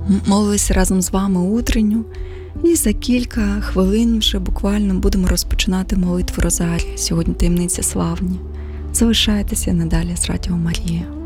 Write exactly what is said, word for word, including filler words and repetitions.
молилися разом з вами утренню. І за кілька хвилин вже буквально будемо розпочинати молитву Розарії. Сьогодні таємниця славні. Залишайтеся надалі з Радіо Марія.